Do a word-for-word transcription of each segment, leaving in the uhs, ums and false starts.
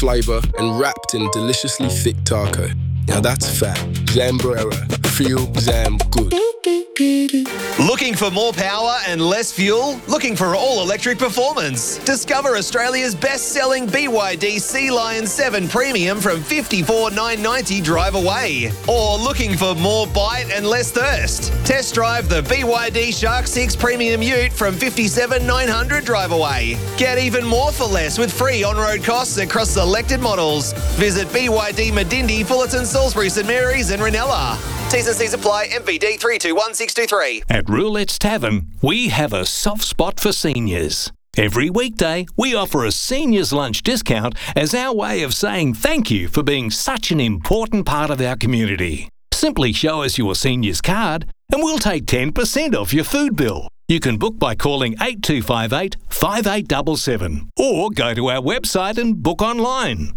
flavour and wrapped in deliciously thick taco. Now that's fat. Zambrera. Feel Zam good. Looking for more power and less fuel? Looking for all-electric performance? Discover Australia's best-selling B Y D Sea Lion seven Premium from fifty-four thousand nine hundred ninety dollars drive away. Or looking for more bite and less thirst? Test drive the B Y D Shark six Premium Ute from fifty-seven thousand nine hundred dollars drive away. Get even more for less with free on-road costs across selected models. Visit B Y D Medindi, Fullerton, Salisbury, St Mary's and Ranella. T's and C's apply. M V D three two one six two three. At Roulette's Tavern, we have a soft spot for seniors. Every weekday, we offer a seniors lunch discount as our way of saying thank you for being such an important part of our community. Simply show us your seniors card and we'll take ten percent off your food bill. You can book by calling eight two five eight, five eight seven seven or go to our website and book online.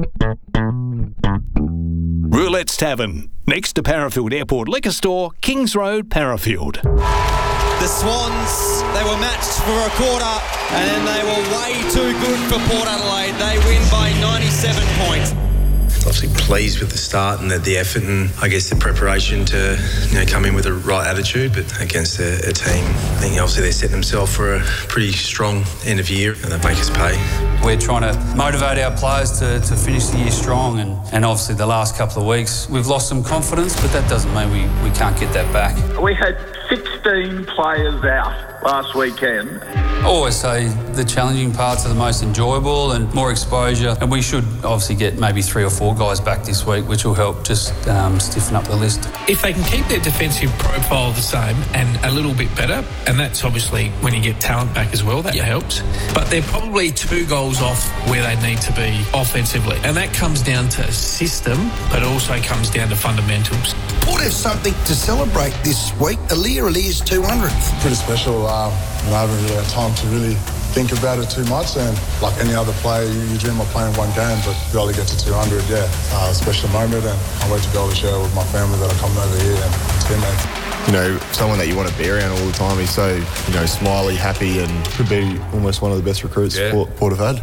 Roulette's Tavern, next to Parafield Airport Liquor Store, Kings Road, Parafield. The Swans, they were matched for a quarter and then they were way too good for Port Adelaide. They win by ninety-seven points. Obviously pleased with the start and the, the effort and I guess the preparation to you know come in with the right attitude, but against a, a team, I think obviously they set themselves for a pretty strong end of year and they make us pay. We're trying to motivate our players to, to finish the year strong and, and obviously the last couple of weeks we've lost some confidence, but that doesn't mean we, we can't get that back. We had sixteen players out last weekend. I always say the challenging parts are the most enjoyable and more exposure, and we should obviously get maybe three or four guys back this week, which will help just um, stiffen up the list. If they can keep their defensive profile the same and a little bit better, and that's obviously when you get talent back as well, that yeah. helps, but they're probably two goals off where they need to be offensively, and that comes down to system, but also comes down to fundamentals. Port have something to celebrate this week. Aliir Aliir's two hundredth. Pretty special. Um, and I haven't really had time to really think about it too much, and like any other player, you, you dream of playing one game, but to be able to get to two hundred, yeah, uh, a special moment, and I wait to be able to share it with my family that are coming over here and teammates. You know, someone that you want to be around all the time. He's so, you know, smiley, happy, and could be almost one of the best recruits yeah. Port, Port have had.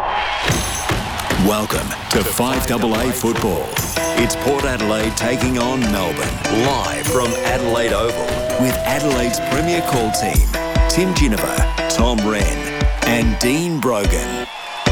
Welcome to five A A football. It's Port Adelaide taking on Melbourne, live from Adelaide Oval, with Adelaide's premier call team, Tim Ginniver, Tom Wren and Dean Brogan.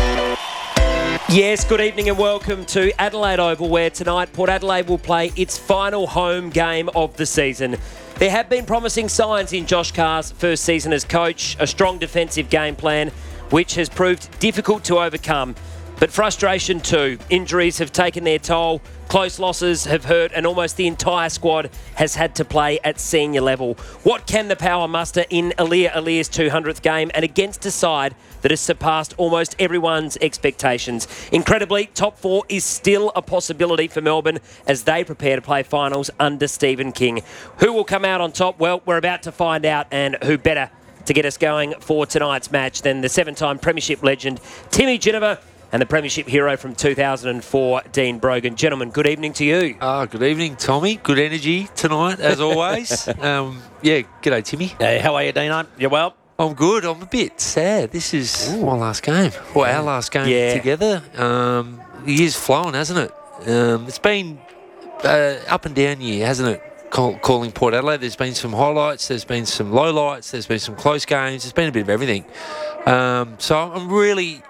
Yes, good evening and welcome to Adelaide Oval, where tonight Port Adelaide will play its final home game of the season. There have been promising signs in Josh Carr's first season as coach, a strong defensive game plan, which has proved difficult to overcome. But frustration too. Injuries have taken their toll. Close losses have hurt, and almost the entire squad has had to play at senior level. What can the power muster in Aliir Aliir's two hundredth game and against a side that has surpassed almost everyone's expectations? Incredibly, top four is still a possibility for Melbourne as they prepare to play finals under Stephen King. Who will come out on top? Well, we're about to find out, and who better to get us going for tonight's match than the seven-time Premiership legend, Timmy Ginniver, and the Premiership hero from two thousand four, Dean Brogan. Gentlemen, good evening to you. Ah, uh, good evening, Tommy. Good energy tonight, as always. um, yeah, g'day, Timmy. Hey, how are you, Dean? You well? I'm good. I'm a bit sad. This is Ooh. my last game, or our last game yeah. together. Um, the year's flown, hasn't it? Um, it's been uh, up and down year, hasn't it? Call, calling Port Adelaide. There's been some highlights. There's been some lowlights. There's been some close games. There's been a bit of everything. Um, so I'm really...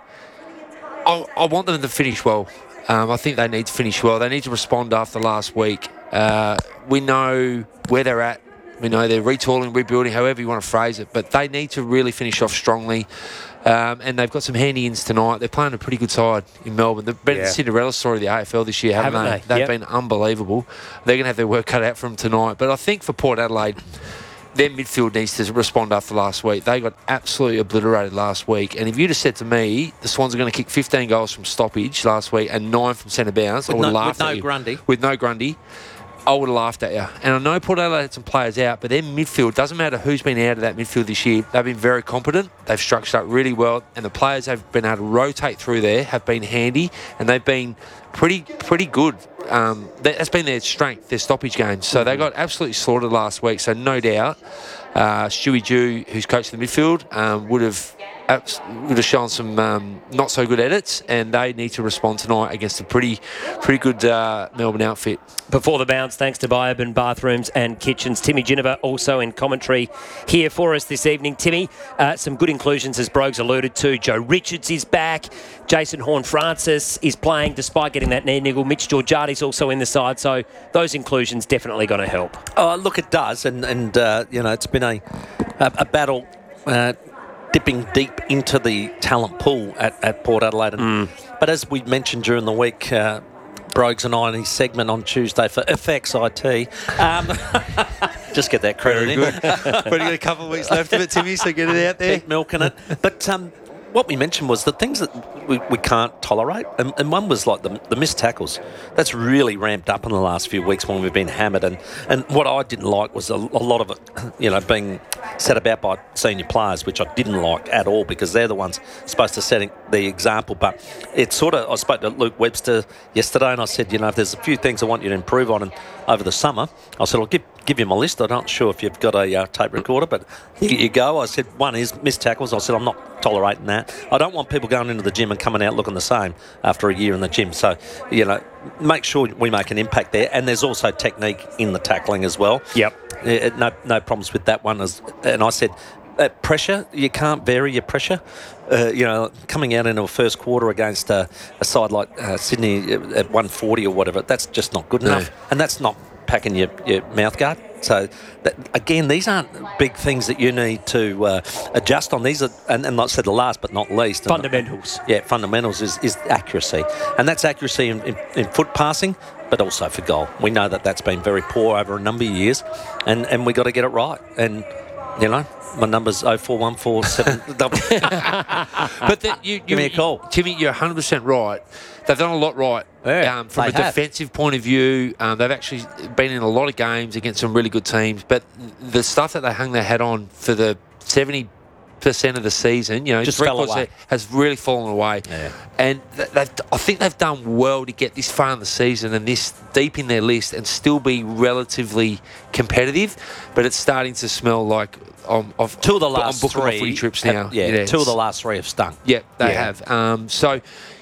I, I want them to finish well. Um, I think they need to finish well. They need to respond after last week. Uh, we know where they're at. We know they're retooling, rebuilding, however you want to phrase it. But they need to really finish off strongly. Um, and they've got some handy ins tonight. They're playing a pretty good side in Melbourne. They've been yeah. the Cinderella story of the A F L this year, haven't, haven't they? they? They've yep. been unbelievable. They're going to have their work cut out for them tonight. But I think for Port Adelaide, their midfield needs to respond after last week. They got absolutely obliterated last week. And if you'd have said to me, the Swans are going to kick fifteen goals from stoppage last week and nine from centre bounce, I would have no, laughed with at no you. Grundy. With no Grundy. I would have laughed at you. And I know Port Adelaide had some players out, but their midfield, doesn't matter who's been out of that midfield this year, they've been very competent. They've structured up really well. And the players have been able to rotate through there, have been handy, and they've been pretty pretty good. Um, that's been their strength, their stoppage games. So mm-hmm. they got absolutely slaughtered last week. So no doubt, uh, Stewie Dew, who's coached the midfield, um, would have would have shown some um, not so good edits, and they need to respond tonight against a pretty pretty good uh, Melbourne outfit. Before the bounce, thanks to Bioban Bathrooms and Kitchens. Timmy Ginniver also in commentary here for us this evening. Timmy, uh, some good inclusions as Brogues alluded to. Joe Richards is back. Jason Horne-Francis is playing despite getting that knee niggle. Mitch Georgiades also in the side, so those inclusions definitely going to help. Oh, look, it does, and and uh, you know, it's been a a, a battle. Uh, dipping deep into the talent pool at, at Port Adelaide. And, mm. But as we mentioned during the week, uh, Brogues and I in his segment on Tuesday for F X I T, um, just get that credit in. Good. We've got a couple of weeks left of it, Timmy, so get it out there. Keep milking it. But um, what we mentioned was the things that we, we can't tolerate, and, and one was like the, the missed tackles. That's really ramped up in the last few weeks when we've been hammered, and, and what I didn't like was a, a lot of it, you know, being set about by senior players, which I didn't like at all, because they're the ones supposed to set the example. But it's sort of, I spoke to Luke Webster yesterday, and I said, you know, if there's a few things I want you to improve on and over the summer, I said, I'll give give you my list. I'm not sure if you've got a uh, tape recorder, but here you go. I said, one is missed tackles. I said, I'm not tolerating that. I don't want people going into the gym and coming out looking the same after a year in the gym. So, you know, make sure we make an impact there. And there's also technique in the tackling as well. Yep. Uh, no, no problems with that one. As, and I said, uh, pressure, you can't vary your pressure. Uh, you know, coming out into a first quarter against a, a side like uh, Sydney at one forty or whatever, that's just not good enough. No. And that's not packing your, your mouth guard. So, that, again, these aren't big things that you need to uh, adjust on. These are, and, and like I said, the last but not least. Fundamentals. And, yeah, fundamentals is, is accuracy. And that's accuracy in, in, in foot passing, but also for goal. We know that that's been very poor over a number of years, and, and we got to get it right. And, you know, my number's oh four one four seven. But the, you, you, Give me a call. Timmy, you're one hundred percent right. They've done a lot right. Yeah, um, from a have. defensive point of view, um, they've actually been in a lot of games against some really good teams. But the stuff that they hung their hat on for the seventy percent of the season, you know, just fell away. Has really fallen away. Yeah. And they've, I think they've done well to get this far in the season and this deep in their list and still be relatively competitive. But it's starting to smell like um, of two of the last I'm booking three free trips now. Have, yeah, yeah, two of the last three have stung. Yeah, they yeah. have. Um, so,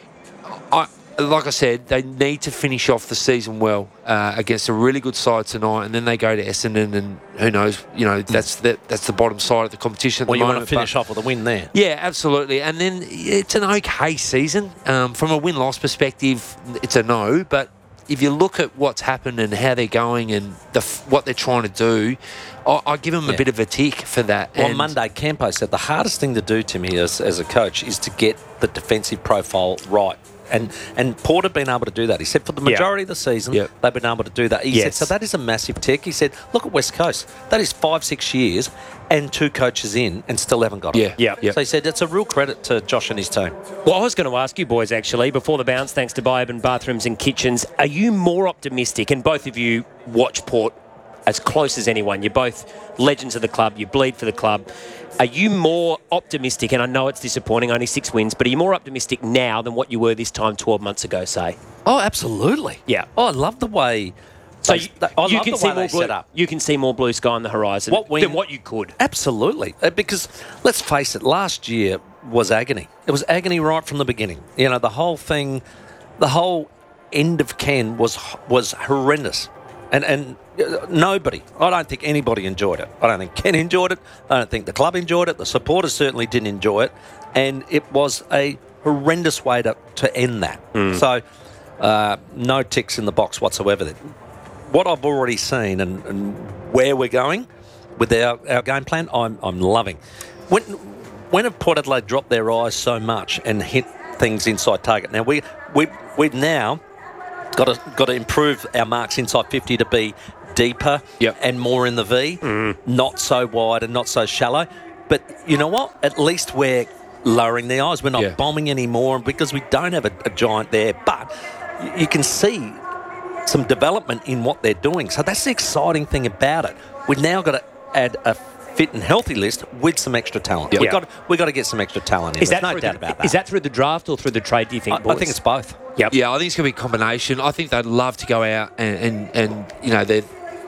I. Like I said, they need to finish off the season well uh, against a really good side tonight, and then they go to Essendon, and who knows? You know, that's the, that's the bottom side of the competition. At well, the you moment, want to finish off with a win there. Yeah, absolutely. And then it's an okay season um, from a win-loss perspective. It's a no, but if you look at what's happened and how they're going and the, what they're trying to do, I, I give them yeah. a bit of a tick for that. Well, and Monday, Campo said the hardest thing to do to me as, as a coach is to get the defensive profile right. And and Port have been able to do that. He said for the majority yep. of the season, yep. they've been able to do that. He yes. said, so that is a massive tick. He said, look at West Coast. That is five, six years and two coaches in and still haven't got it. Yeah. Yeah. So he said, it's a real credit to Josh and his team. Well, I was going to ask you boys, actually, before the bounce, thanks to Bioban Bathrooms and Kitchens, are you more optimistic, and both of you watch Port as close as anyone, you're both legends of the club, you bleed for the club. Are you more optimistic, and I know it's disappointing, only six wins, but are you more optimistic now than what you were this time twelve months ago, say? Oh, absolutely. Yeah. Oh, I love the way... So they, you, they, I you love can the see way more they blue, set up. You can see more blue sky on the horizon what we, than what you could. Absolutely. Uh, because, let's face it, last year was agony. It was agony right from the beginning. You know, the whole thing, the whole end of Ken was was horrendous. And and nobody, I don't think anybody enjoyed it. I don't think Ken enjoyed it. I don't think the club enjoyed it. The supporters certainly didn't enjoy it. And it was a horrendous way to, to end that. Mm. So, uh, no ticks in the box whatsoever. What I've already seen and, and where we're going with our, our game plan, I'm I'm loving. When, when have Port Adelaide dropped their eyes so much and hit things inside target? Now, we, we, we've now... Got to got to improve our marks inside fifty to be deeper yep. and more in the V, mm. not so wide and not so shallow. But you know what? At least we're lowering the eyes. We're not yeah. bombing anymore because we don't have a, a giant there. But you can see some development in what they're doing. So that's the exciting thing about it. We've now got to add a fit and healthy list with some extra talent. Yep. We've Yeah. got we've got to get some extra talent in. Is There's that no through doubt the, about that. Is that through the draft or through the trade, do you think, I, boys? I think it's both. Yep. Yeah, I think it's going to be a combination. I think they'd love to go out and, and, and you know, they're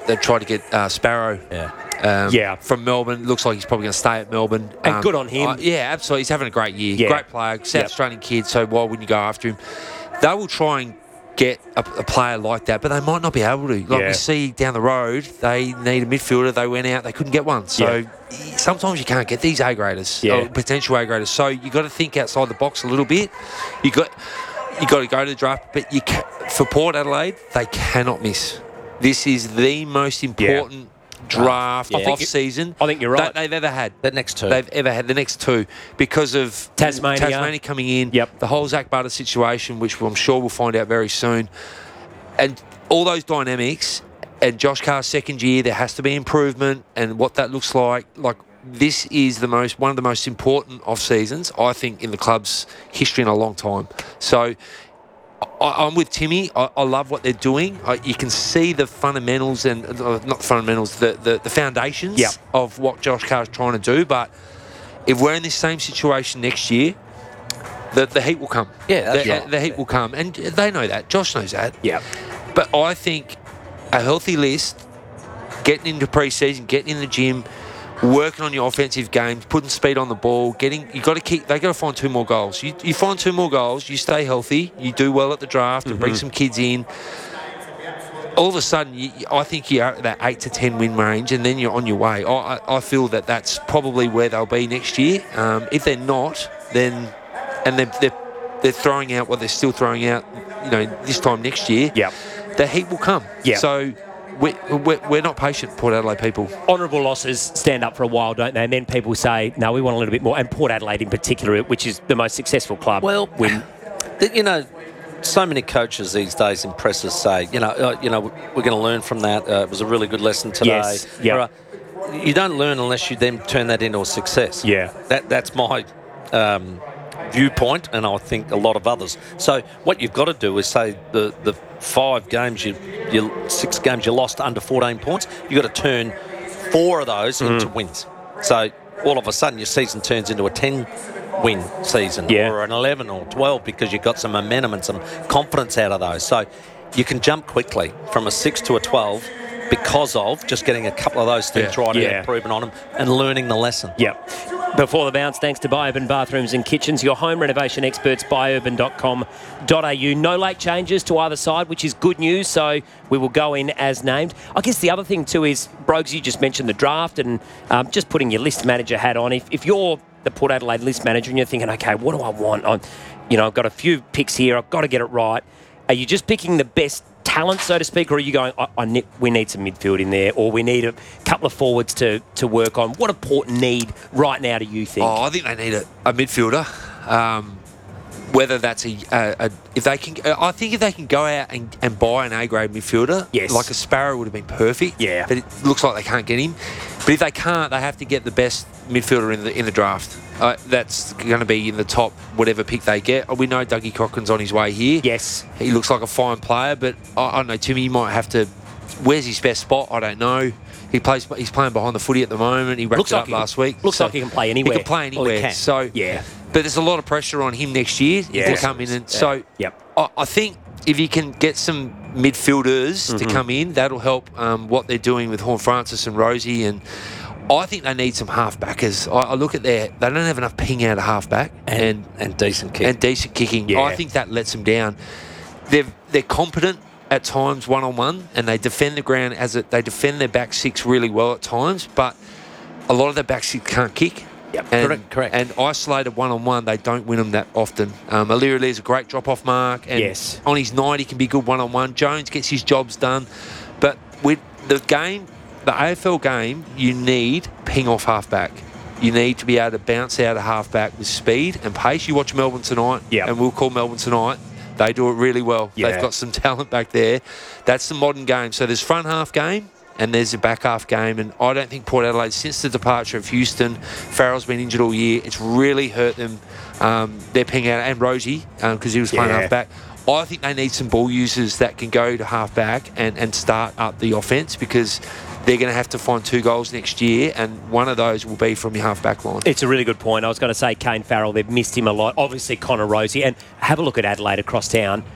they tried to get uh, Sparrow. Yeah. Um, Yeah. From Melbourne. Looks like he's probably going to stay at Melbourne. And Um, good on him. uh, yeah, absolutely. He's having a great year. Yeah. Great player. South Yep. Australian kid, so why wouldn't you go after him? They will try and get a, a player like that, but they might not be able to. Like Yeah. we see down the road, they need a midfielder. They went out, they couldn't get one. So Yeah. sometimes you can't get these A graders, Yeah. or potential A graders. So you got to think outside the box a little bit. You got you got to go to the draft, but you ca for Port Adelaide, they cannot miss. This is the most important draft Yeah. I think off you- season I think you're right. that they've ever had. The next two. They've ever had the next two because of Tasmania. Tasmania coming in. Yep. The whole Zach Butter situation, which I'm sure we'll find out very soon, and all those dynamics. And Josh Carr's second year, there has to be improvement, and what that looks like. Like this is the most one of the most important off seasons I think in the club's history in a long time. So. I, I'm with Timmy. I, I love what they're doing. I, you can see the fundamentals and uh, not the fundamentals, the the, the foundations Yep. of what Josh Carr's trying to do. But if we're in this same situation next year, the the heat will come. Yeah, that's the, right. the heat will come, and they know that. Josh knows that. Yeah. But I think a healthy list, getting into pre-season, getting in the gym, working on your offensive games, putting speed on the ball, getting you got to keep. They got to find two more goals. You, you find two more goals, you stay healthy, you do well at the draft, and bring some kids in. All of a sudden, you, I think you're at that eight to ten win range, and then you're on your way. I, I, I feel that that's probably where they'll be next year. Um, if they're not, then and they're, they're they're throwing out what they're still throwing out, you know, this time next year. Yeah. The heat will come. Yeah. So. We're, we're, we're not patient, Port Adelaide people. Honourable losses stand up for a while, don't they? And then people say, no, we want a little bit more. And Port Adelaide in particular, which is the most successful club. Well, win. th- you know, so many coaches these days in presses say, you know, uh, you know, we're going to learn from that. Uh, it was a really good lesson today. Yes, yeah. Or, uh, you don't learn unless you then turn that into a success. Yeah. That that's my um, viewpoint, and I think a lot of others. So what you've got to do is say the the five games you, you six games you lost under fourteen points, you've got to turn four of those Mm. into wins. So all of a sudden your season turns into a ten win season Yeah. or an eleven or twelve because you've got some momentum and some confidence out of those. So you can jump quickly from a six to a twelve because of just getting a couple of those things Yeah. right Yeah. and improving on them and learning the lesson. Yep. Before the bounce, thanks to Biourban Bathrooms and Kitchens, your home renovation experts, biourban dot com dot a u. No late changes to either side, which is good news, so we will go in as named. I guess the other thing too is, Brogues, you just mentioned the draft and um, just putting your list manager hat on. If, if you're the Port Adelaide list manager and you're thinking, okay, what do I want? I'm, you know, I've got a few picks here, I've got to get it right. Are you just picking the best talent, so to speak, or are you going, I, I ne- we need some midfield in there, or we need a couple of forwards to, to work on? What do Port need right now, do you think? Oh, I think they need a, a midfielder. Um, whether that's a, a, a if they can, I think if they can go out and, and buy an A grade midfielder, Yes. like a Sparrow would have been perfect. Yeah. But it looks like they can't get him. But if they can't, they have to get the best midfielder in the in the draft. Uh, that's going to be in the top whatever pick they get. We know Dougie Cochran's on his way here. Yes. He looks like a fine player, but I, I don't know, Timmy, you might have to. Where's his best spot? I don't know. He plays. He's playing behind the footy at the moment. He wrapped Looks it like up he- last week. looks like he can play anywhere. He can play Well, he anywhere. can. So Yeah. but there's a lot of pressure on him next year Yes. to come in, and so Yep. I, I think if you can get some midfielders to Mhm. come in, that'll help um, what they're doing with Horn Francis and Rosie. And I think they need some half-backers. I, I look at their, they don't have enough ping out of half-back And, and and decent kick. and decent kicking. Yeah. I think that lets them down. They're they're competent at times one on one, and they defend the ground as it. They defend their back six really well at times, but a lot of their back six can't kick. Yep. And, Correct, correct. And isolated one on one, they don't win them that often. Um, Alira Lee's a great drop off mark, and Yes. on his night he can be good one on one. Jones gets his jobs done, but with the game, the A F L game, you need ping off halfback. You need to be able to bounce out of halfback with speed and pace. You watch Melbourne tonight, Yep. and we'll call Melbourne tonight. They do it really well. Yeah. They've got some talent back there. That's the modern game. So there's front half game and there's a back half game. And I don't think Port Adelaide, since the departure of Houston, Farrell's been injured all year. It's really hurt them. Um, they're ping out, and Rosie, because um, he was playing Yeah. half back. I think they need some ball users that can go to half back and, and start up the offence, because they're going to have to find two goals next year, and one of those will be from your half-back line. It's a really good point. I was going to say Kane Farrell, they've missed him a lot. Obviously, Connor Rosie. And have a look at Adelaide across town.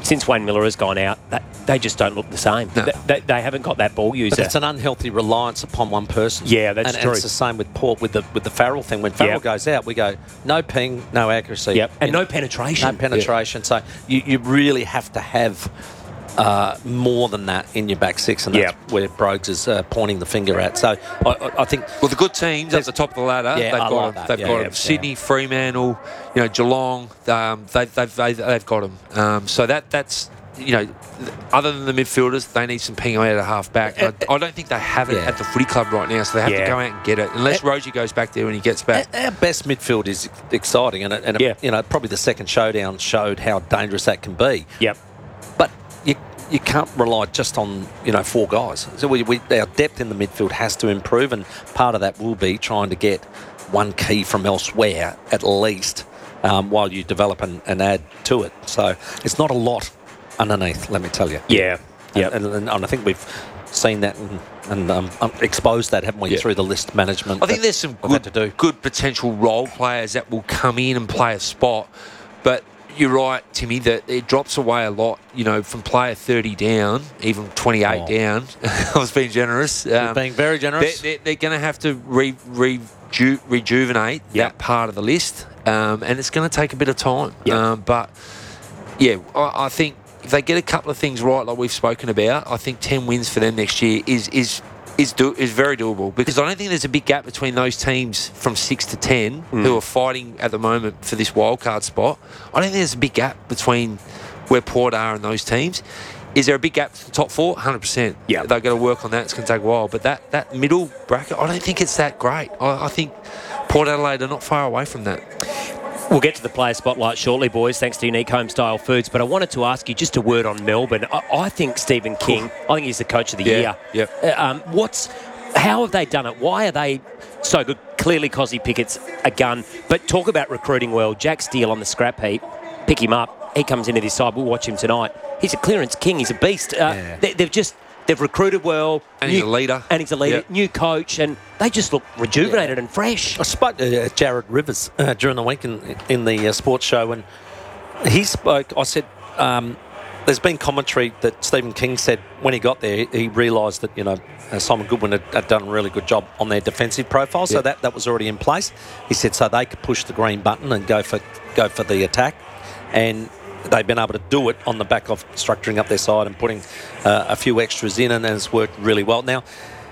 since Wayne Miller has gone out, that, they just don't look the same. No. They, they, they haven't got that ball user. But it's an unhealthy reliance upon one person. Yeah, that's and, true. And it's the same with Port with the with the Farrell thing. When Farrell Yep. goes out, we go no ping, no accuracy, Yep. and You no know, penetration. no penetration. So you, you really have to have uh, more than that in your back six, and that's Yep. where Brogues is uh, pointing the finger at. So I, I, I think Well, the good teams at the top of the ladder, Yeah, they've I got like them. that. They've Yeah, got yeah, them. Sydney, Fremantle, you know, Geelong, um, they've, they've, they've, they've got them. Um, so that that's, you know, other than the midfielders, they need some ping out of half back. I, I don't think they have it Yeah. at the footy club right now, so they have Yeah. to go out and get it. Unless Rosie goes back there when he gets back. Our best midfield is exciting, and, it, and it, Yeah. you know, probably the second showdown showed how dangerous that can be. Yep. But you you can't rely just on, you know, four guys. So we, we our depth in the midfield has to improve, and part of that will be trying to get one key from elsewhere at least, um, while you develop and, and add to it. So it's not a lot underneath, let me tell you. Yeah. Yeah. And, and, and I think we've seen that and, and um, um, exposed that, haven't we, Yeah. through the list management. I think that there's some we've had good, to do. good potential role players that will come in and play a spot. But you're right, Timmy, that it drops away a lot, you know, from player thirty down, even twenty-eight Oh. down. I was being generous. You're being very generous. They're, they're, they're going to have to re, reju, rejuvenate that part of the list, um, and it's going to take a bit of time. Um, but, yeah, I, I think if they get a couple of things right, like we've spoken about, I think ten wins for them next year is is is do, is very doable, because I don't think there's a big gap between those teams from six to ten Mm. who are fighting at the moment for this wildcard spot. I don't think there's a big gap between where Port are and those teams. Is there a big gap to the top four? one hundred percent. Yeah. They've got to work on that. It's going to take a while. But that, that middle bracket, I don't think it's that great. I, I think Port Adelaide are not far away from that. We'll get to the player spotlight shortly, boys, thanks to Unique Home-Style Foods. But I wanted to ask you just a word on Melbourne. I, I think Stephen King, I think he's the coach of the Yeah, year. yep. Uh, um, what's, how have they done it? Why are they so good? Clearly, Cozzy Pickett's a gun. But talk about recruiting well. Jack Steele on the scrap heap. Pick him up. He comes into this side. We'll watch him tonight. He's a clearance king. He's a beast. Uh, Yeah. they, they've just... They've recruited well. And he's a leader. And he's a leader. Yep. New coach. And they just look rejuvenated and fresh. I spoke to uh, Jared Rivers uh, during the week in, in the uh, sports show, and he spoke. I said, um, there's been commentary that Stephen King said when he got there, he realised that, you know, uh, Simon Goodwin had, had done a really good job on their defensive profile, so Yep. that, that was already in place. He said so they could push the green button and go for go for the attack, and they've been able to do it on the back of structuring up their side and putting uh, a few extras in, and it's worked really well. Now,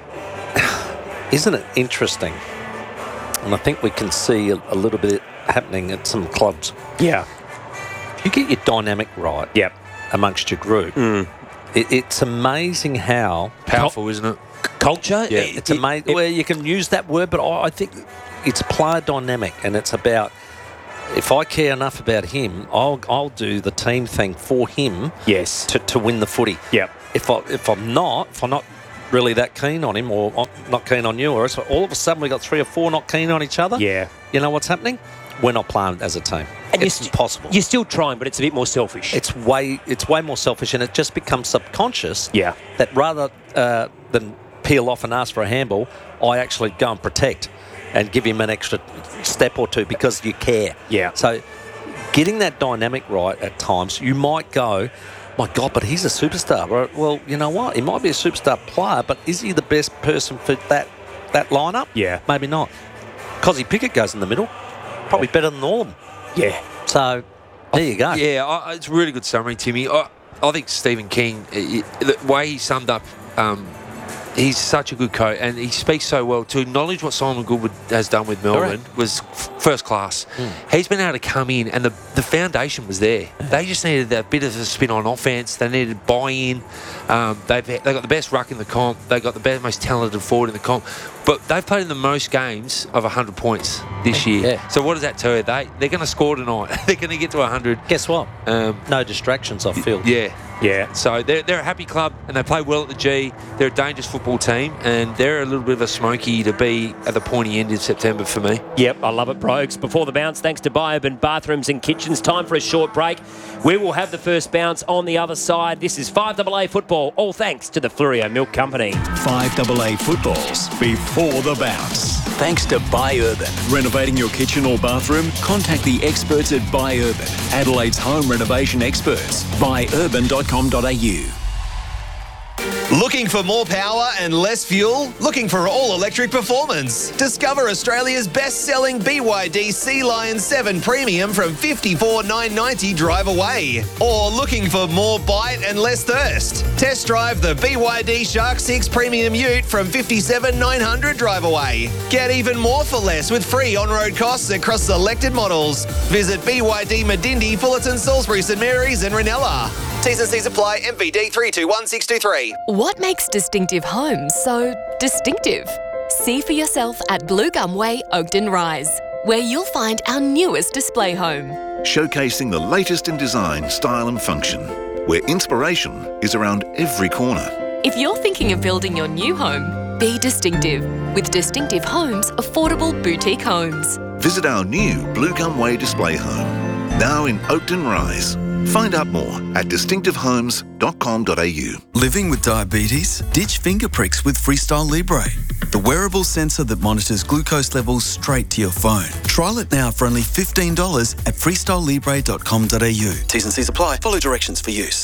isn't it interesting? And I think we can see a, a little bit happening at some clubs. Yeah. If you get your dynamic right Yep. amongst your group, Mm. it, it's amazing how... Powerful, isn't it? Culture? Yeah. It- It's it- amazing. it- Well, you can use that word, but I, I think it's player dynamic, and it's about... If I care enough about him, I'll I'll do the team thing for him. Yes. To, to win the footy. Yep. If I if I'm not if I'm not really that keen on him, or not keen on you, or else all of a sudden we got three or four not keen on each other. Yeah. You know what's happening? We're not playing as a team. And it's you're st- impossible. You're still trying, but it's a bit more selfish. It's way it's way more selfish, and it just becomes subconscious. Yeah. That rather uh, than peel off and ask for a handball, I actually go and protect and give him an extra step or two because you care. Yeah. So getting that dynamic right at times, you might go, my God, but he's a superstar. Well, well, you know what? He might be a superstar player, but is he the best person for that that lineup? Yeah. Maybe not. Cozzy Pickett goes in the middle. Probably better than all of them. Yeah. So there you go. Yeah, I, it's a really good summary, Timmy. I, I think Stephen King, i- i- the way he summed up, um, he's such a good coach, and he speaks so well. To acknowledge what Simon Goodwood has done with Melbourne Correct. was f- first class. Mm. He's been able to come in, and the, the foundation was there. They just needed a bit of a spin on offense. They needed buy-in. Um, they've they got the best ruck in the comp. They got the best, most talented forward in the comp. But they've played in the most games of one hundred points this year. Yeah. So what does that tell you? They they're going to score tonight. They're going to get to one hundred. Guess what? Um, No distractions off field. yeah. Yeah. So they're, they're a happy club, and they play well at the G. They're a dangerous football team, and they're a little bit of a smoky to be at the pointy end of September for me. Yep, I love it, Brogues. Before the bounce, thanks to Bioban Bathrooms and Kitchens. Time for a short break. We will have the first bounce on the other side. This is five A A football, all thanks to the Flurio Milk Company. five A A footballs before the bounce. thanks to Buy Urban. Renovating your kitchen or bathroom? Contact the experts at Buy Urban, Adelaide's home renovation experts. buy urban dot com dot a u. Looking for more power and less fuel? Looking for all-electric performance? Discover Australia's best-selling B Y D Sea Lion seven Premium from fifty-four thousand nine hundred ninety dollars drive away. Or looking for more bite and less thirst? Test drive the B Y D Shark six Premium Ute from fifty-seven thousand nine hundred dollars drive away. Get even more for less with free on-road costs across selected models. Visit B Y D Medindi, Fullerton, Salisbury, St Mary's and Ranella. T's and C's apply. M V D three two one six two three. What makes distinctive homes so distinctive? See for yourself at Blue Gum Way, Oakden Rise, where you'll find our newest display home. Showcasing the latest in design, style and function, where inspiration is around every corner. If you're thinking of building your new home, be distinctive with Distinctive Homes affordable boutique homes. Visit our new Blue Gum Way display home, now in Oakden Rise. Find out more at distinctive homes dot com dot a u. Living with diabetes? Ditch finger pricks with Freestyle Libre, the wearable sensor that monitors glucose levels straight to your phone. Trial it now for only fifteen dollars at freestyle libre dot com dot a u. T's and C's apply. Follow directions for use.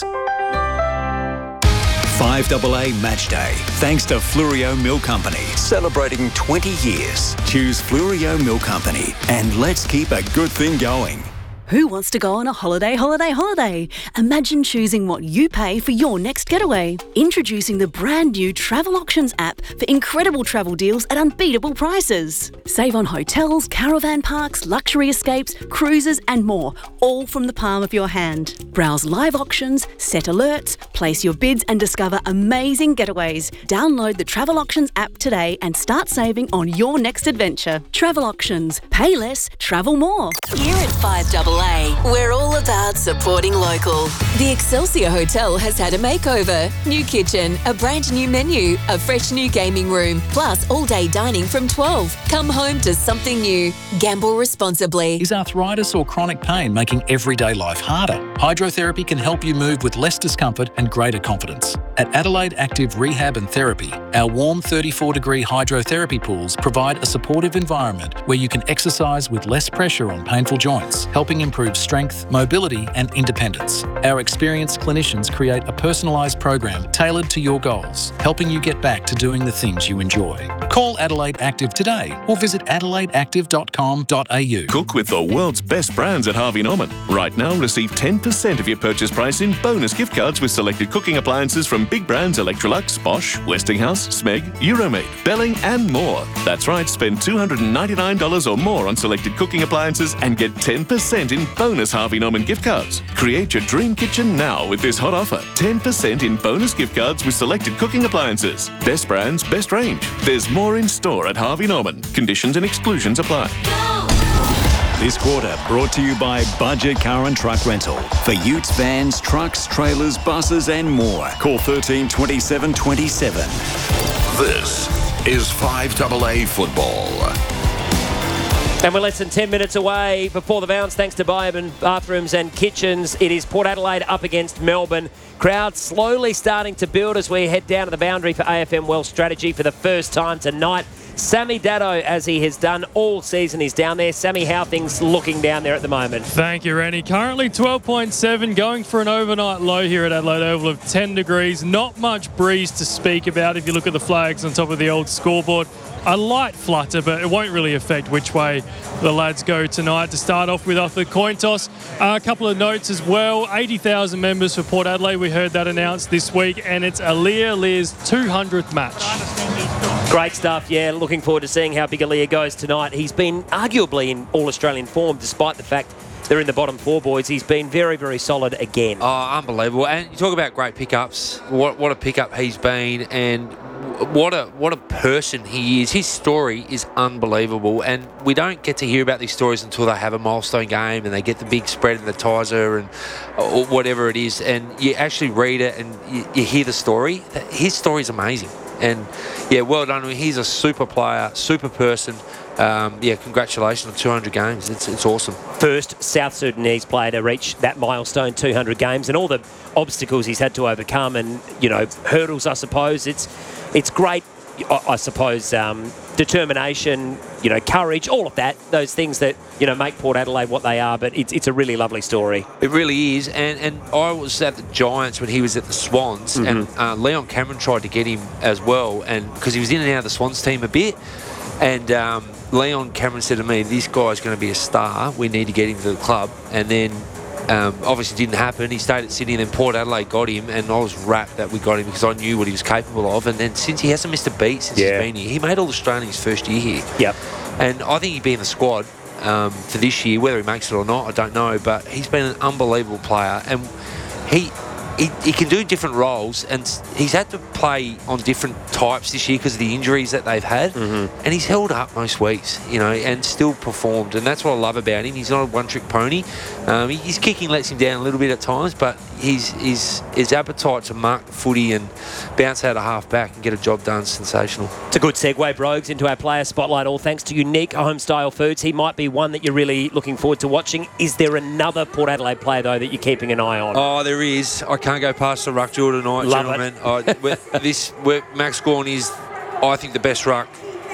five A A Match Day, thanks to Fluorio Milk Company, celebrating twenty years. Choose Fluorio Milk Company, and let's keep a good thing going. Who wants to go on a holiday, holiday, holiday? Imagine choosing what you pay for your next getaway. Introducing the brand new Travel Auctions app for incredible travel deals at unbeatable prices. Save on hotels, caravan parks, luxury escapes, cruises and more, all from the palm of your hand. Browse live auctions, set alerts, place your bids and discover amazing getaways. Download the Travel Auctions app today and start saving on your next adventure. Travel Auctions. Pay less, travel more. Here at five A A, we're all about supporting local. The Excelsior Hotel has had a makeover. New kitchen, a brand new menu, a fresh new gaming room, plus all-day dining from twelve. Come home to something new. Gamble responsibly. Is arthritis or chronic pain making everyday life harder? Hydrotherapy can help you move with less discomfort and greater confidence. At Adelaide Active Rehab and Therapy, our warm thirty-four degree hydrotherapy pools provide a supportive environment where you can exercise with less pressure on painful joints, helping improve strength, mobility and independence. Our experienced clinicians create a personalised program tailored to your goals, helping you get back to doing the things you enjoy. Call Adelaide Active today or visit adelaide active dot com dot a u. Cook with the world's best brands at Harvey Norman. Right now, receive ten percent of your purchase price in bonus gift cards with selected cooking appliances from big brands Electrolux, Bosch, Westinghouse, Smeg, Euromate, Belling and more. That's right, spend two hundred ninety-nine dollars or more on selected cooking appliances and get ten percent in bonus Harvey Norman gift cards. Create your dream kitchen now with this hot offer. ten percent in bonus gift cards with selected cooking appliances. Best brands, best range. There's more in store at Harvey Norman. Conditions and exclusions apply. This quarter brought to you by Budget Car and Truck Rental. For utes, vans, trucks, trailers, buses and more. Call thirteen twenty-seven twenty-seven. This is five A A football. And we're less than ten minutes away before the bounce, thanks to Buy Urban Bathrooms and Kitchens. It is Port Adelaide up against Melbourne. Crowd slowly starting to build as we head down to the boundary for A F M Wealth Strategy for the first time tonight. Sammy Daddo, as he has done all season, is down there. Sammy, how are things looking down there at the moment? Thank you, Rennie. Currently twelve point seven, going for an overnight low here at Adelaide Oval of ten degrees. Not much breeze to speak about if you look at the flags on top of the old scoreboard. A light flutter, but it won't really affect which way the lads go tonight. To start off with, off the coin toss, uh, a couple of notes as well. eighty thousand members for Port Adelaide. We heard that announced this week, and it's Aaliyah Lear's two hundredth match. Great stuff, yeah. Looking forward to seeing how big Aaliyah goes tonight. He's been arguably in all-Australian form, despite the fact they're in the bottom four, boys. He's been very, very solid again. Oh, unbelievable. And you talk about great pickups. What, what a pickup he's been, and what a what a person he is. His story is unbelievable, and we don't get to hear about these stories until they have a milestone game and they get the big spread in the Tizer and or whatever it is, and you actually read it and you, you hear the story. His story is amazing, and yeah, well done. I mean, he's a super player, super person. Um, yeah, congratulations on two hundred games. It's it's awesome. First South Sudanese player to reach that milestone, two hundred games, and all the obstacles he's had to overcome, and you know, hurdles. I suppose it's it's great. I, I suppose um, determination, you know, courage, all of that, those things that, you know, make Port Adelaide what they are. But it's, it's a really lovely story. It really is. And and I was at the Giants when he was at the Swans, Mhm. and uh, Leon Cameron tried to get him as well, and because he was in and out of the Swans team a bit. And um, Leon Cameron said to me, this guy's going to be a star. We need to get him to the club. And then um, obviously didn't happen. He stayed at Sydney, and then Port Adelaide got him, and I was rapt that we got him because I knew what he was capable of. And then since he hasn't missed a beat since Yeah. he's been here, he made all Australian his first year here. Yep. And I think he'd be in the squad um, for this year. Whether he makes it or not, I don't know. But he's been an unbelievable player, and he he, he can do different roles. And he's had to play on different types this year because of the injuries that they've had. Mhm. And he's held up most weeks, you know, and still performed. And that's what I love about him. He's not a one-trick pony. Um, he- his kicking lets him down a little bit at times, but his his his appetite to mark the footy and bounce out a half back and get a job done is sensational. It's a good segue, Brogues, into our player spotlight, all thanks to Unique Homestyle Foods. He might be one that you're really looking forward to watching. Is there another Port Adelaide player, though, that you're keeping an eye on? Oh, there is. I can't go past the ruck jaw tonight, Love gentlemen. I, we're- this we're, Max Gawn is, I think, the best ruck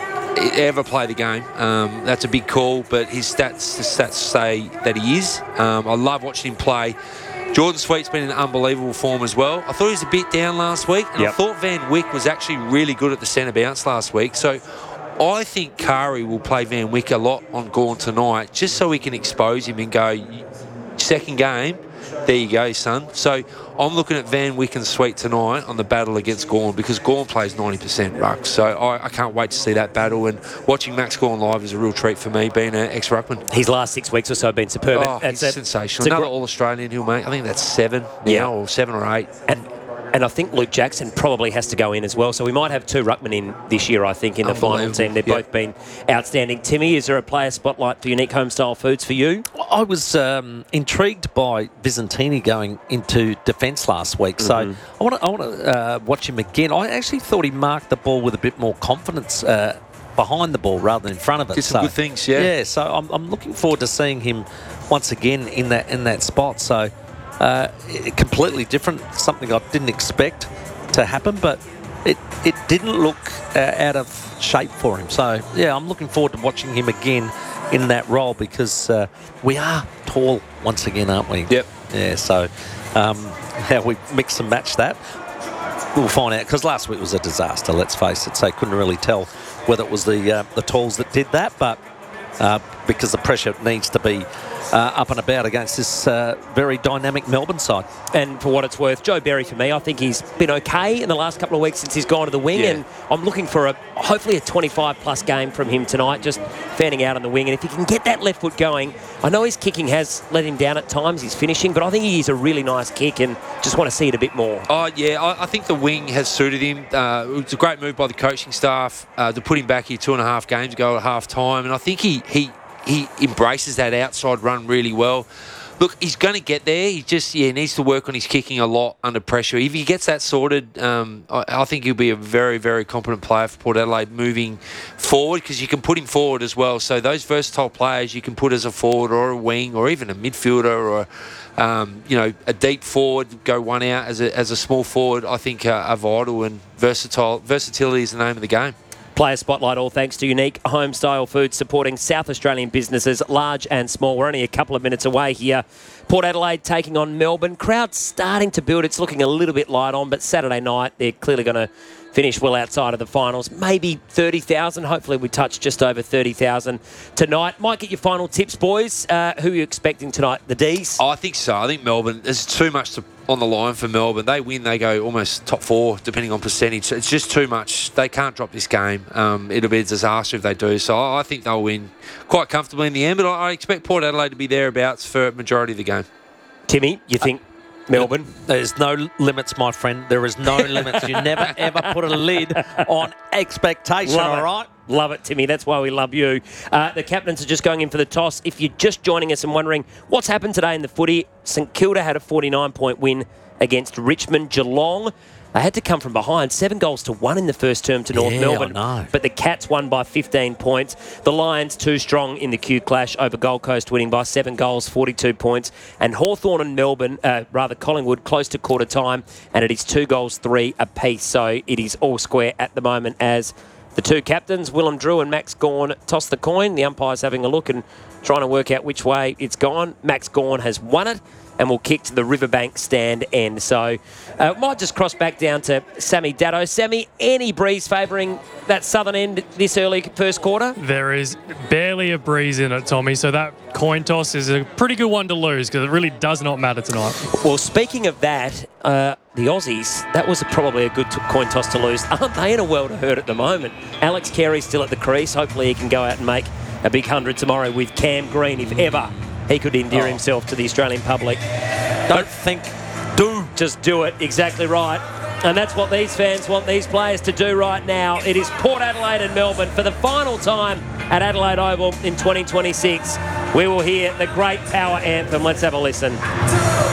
ever play the game. Um, that's a big call, but his stats, the stats say that he is. Um, I love watching him play. Jordan Sweet's been in unbelievable form as well. I thought he was a bit down last week, and Yep. I thought Van Wyck was actually really good at the centre bounce last week. So I think Kari will play Van Wyck a lot on Gawn tonight, just so we can expose him and go, second game, there you go, son. So I'm looking at Van Wyck and Sweet tonight on the battle against Gawn, because Gawn plays ninety percent ruck. So I, I can't wait to see that battle, and watching Max Gawn live is a real treat for me, being an ex-ruckman. His last six weeks or so have been superb. Oh, It's he's a- sensational. it's a Another gr- All-Australian he'll make. I think that's seven now, Yeah. or seven or eight. And and I think Luke Jackson probably has to go in as well. So we might have two ruckmen in this year, I think, in the final Unbelievable. team. They've Yep. both been outstanding. Timmy, is there a player spotlight for Unique Homestyle Foods for you? I was um, intrigued by Byzantini going into defence last week, so Mhm. I want to I want to uh, watch him again. I actually thought he marked the ball with a bit more confidence uh, behind the ball rather than in front of it. Did some so, good things, yeah. Yeah, so I'm, I'm looking forward to seeing him once again in that in that spot. So uh, it- completely different, something I didn't expect to happen, but it it didn't look uh, out of shape for him. So yeah, I'm looking forward to watching him again in that role, because uh, we are tall once again, aren't we? Yep. Yeah, so um, how we mix and match that, we'll find out, because last week was a disaster, let's face it, so couldn't really tell whether it was the uh, the talls that did that, but uh, because the pressure needs to be uh, up and about against this uh, very dynamic Melbourne side. And for what it's worth, Joe Berry, for me, I think he's been okay in the last couple of weeks since he's gone to the wing, Yeah. and I'm looking for a hopefully a twenty-five plus game from him tonight, just fanning out on the wing. And if he can get that left foot going, I know his kicking has let him down at times, his finishing, but I think he is a really nice kick, and just want to see it a bit more. Oh, yeah, I, I think the wing has suited him. Uh, it was a great move by the coaching staff uh, to put him back here two and a half games ago at half time, and I think he, he, he embraces that outside run really well. Look, he's going to get there. He just yeah needs to work on his kicking a lot under pressure. If he gets that sorted, um, I, I think he'll be a very, very competent player for Port Adelaide moving forward, because you can put him forward as well. So those versatile players you can put as a forward or a wing or even a midfielder or um, you know a deep forward, go one out as a, as a small forward, I think uh, are vital, and versatile. Versatility is the name of the game. Player Spotlight, all thanks to Unique Homestyle Foods, supporting South Australian businesses, large and small. We're only a couple of minutes away here. Port Adelaide taking on Melbourne. Crowd starting to build. It's looking a little bit light on, but Saturday night, they're clearly going to finish well outside of the finals. Maybe thirty thousand. Hopefully we touch just over thirty thousand tonight. Might get your final tips, boys. Uh, who are you expecting tonight? The D's? I think so. I think Melbourne, there's too much to, on the line for Melbourne. They win, they go almost top four, depending on percentage. It's just too much. They can't drop this game. Um, it'll be a disaster if they do. So I, I think they'll win quite comfortably in the end, but I, I expect Port Adelaide to be thereabouts for a majority of the game. Timmy, you think Melbourne? There's no limits, my friend. There is no limits. You never, ever put a lid on expectation, Love all it. right? Love it, Timmy. That's why we love you. Uh, the captains are just going in for the toss. If you're just joining us and wondering what's happened today in the footy, St Kilda had a forty-nine point win against Richmond. Geelong, they had to come from behind, seven goals to one in the first term to North Yeah, Melbourne. I know. But the Cats won by fifteen points. The Lions too strong in the Q Clash over Gold Coast, winning by seven goals, forty-two points. And Hawthorn and Melbourne, uh, rather Collingwood, close to quarter time, and it is two goals, three apiece. So it is all square at the moment as The two captains, Willem Drew and Max Gawn, toss the coin. The umpire's having a look and trying to work out which way it's gone. Max Gawn has won it and will kick to the Riverbank stand end. So uh, might just cross back down to Sammy Datto. Sammy, any breeze favouring that southern end this early first quarter? There is barely a breeze in it, Tommy, so that coin toss is a pretty good one to lose because it really does not matter tonight. Well, speaking of that, uh, the Aussies, that was probably a good t- coin toss to lose. Aren't they in a world of hurt at the moment? Alex Carey's still at the crease. Hopefully he can go out and make a big hundred tomorrow with Cam Green, if ever he could endear oh. himself to the Australian public. Don't think, do. Just do it, exactly right. And that's what these fans want these players to do right now. It is Port Adelaide and Melbourne for the final time at Adelaide Oval in twenty twenty-six. We will hear the great power anthem. Let's have a listen.